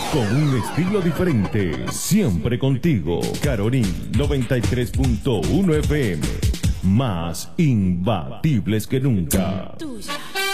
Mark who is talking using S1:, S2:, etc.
S1: con un estilo diferente, siempre contigo. Caroní 93.1 FM, más imbatibles que nunca.
S2: Tuya.